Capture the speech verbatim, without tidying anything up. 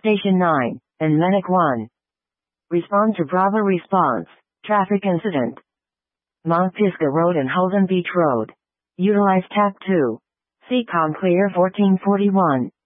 Station nine, and Medic one. Respond to Bravo response. Traffic incident. Mount Pisgah Road and Holden Beach Road. Utilize T A C two. C COM clear fourteen forty-one.